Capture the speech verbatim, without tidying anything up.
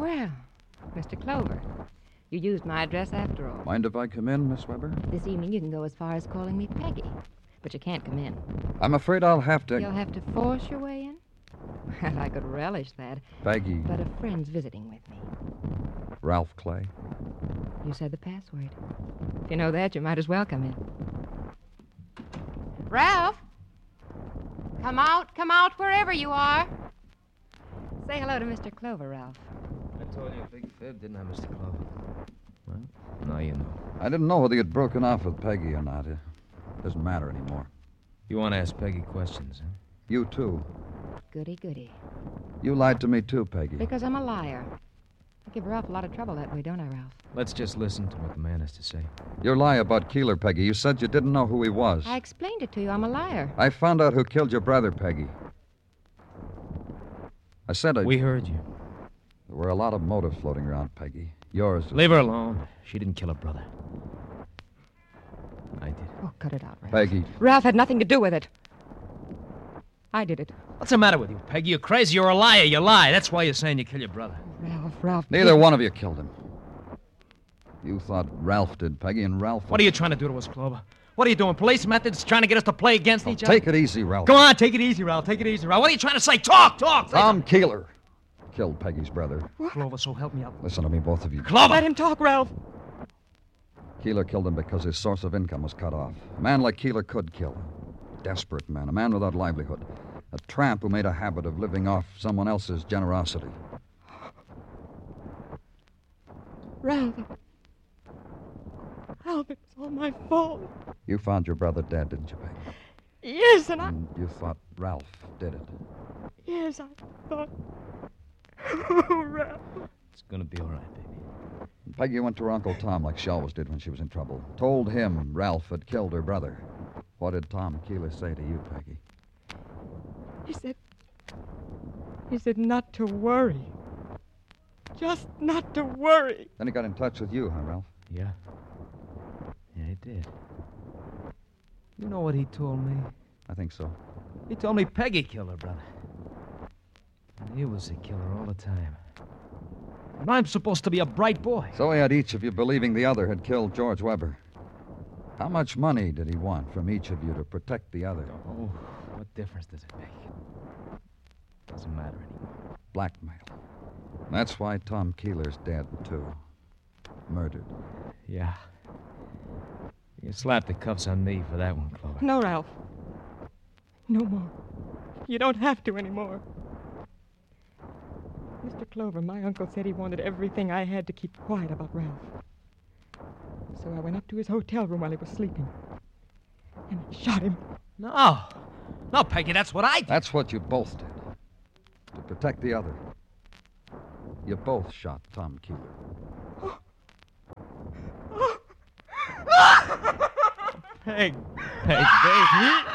Well, Mister Clover, you used my address after all. Mind if I come in, Miss Weber? This evening you can go as far as calling me Peggy, but you can't come in. I'm afraid I'll have to... You'll have to force your way in? Well, I could relish that. Peggy. But a friend's visiting with me. Ralph Clay. You said the password. If you know that, you might as well come in. Ralph! Come out, come out, wherever you are. Say hello to Mister Clover, Ralph. I told you a big fib, didn't I, Mister Clover? Well, now you know. I didn't know whether you'd broken off with Peggy or not. It doesn't matter anymore. You want to ask Peggy questions, huh? You, too. Goody, goody. You lied to me, too, Peggy. Because I'm a liar. I give Ralph a lot of trouble that way, don't I, Ralph? Let's just listen to what the man has to say. Your lie about Keeler, Peggy. You said you didn't know who he was. I explained it to you. I'm a liar. I found out who killed your brother, Peggy. I said I... We heard you. There were a lot of motives floating around, Peggy. Yours... Leave her alone. She didn't kill her brother. I did. Oh, cut it out, Ralph. Peggy. Ralph had nothing to do with it. I did it. What's the matter with you, Peggy? You're crazy. You're a liar. You lie. That's why you're saying you killed your brother. Ralph, Ralph... Neither one of you killed him. You thought Ralph did, Peggy, and Ralph... What are you trying to do to us, Clover? What are you doing? Police methods trying to get us to play against Oh, each other? take it easy, Ralph. Go on, take it easy, Ralph. Take it easy, Ralph. What are you trying to say? Talk, talk. Tom Keeler killed Peggy's brother. Clover, so help me out. Listen to me, both of you. Clover! Let him talk, Ralph. Keeler killed him because his source of income was cut off. A man like Keeler could kill. A desperate man, a man without livelihood. A tramp who made a habit of living off someone else's generosity. Ralph. Ralph, it was all my fault. You found your brother dead, didn't you, Peggy? Yes, and I... And you thought Ralph did it. Yes, I thought... Oh, Ralph. It's gonna be all right, baby. Peggy went to her Uncle Tom like she always did when she was in trouble. Told him Ralph had killed her brother. What did Tom Keeler say to you, Peggy? He said... He said not to worry. Just not to worry. Then he got in touch with you, huh, Ralph? Yeah. Yeah, he did. You know what he told me? I think so. He told me Peggy killed her brother. And he was the killer all the time. And I'm supposed to be a bright boy. So he had each of you believing the other had killed George Weber. How much money did he want from each of you to protect the other? Oh, what difference does it make? Doesn't matter anymore. Blackmail. That's why Tom Keeler's dead, too. Murdered. Yeah. You can slap the cuffs on me for that one, Clover. No, Ralph. No more. You don't have to anymore. Mister Clover, my uncle said he wanted everything I had to keep quiet about Ralph. So I went up to his hotel room while he was sleeping. And I shot him. No. No, Peggy, that's what I did. That's what you both did. To protect the other. You both shot Tom Keeler. Peg. Peg, baby.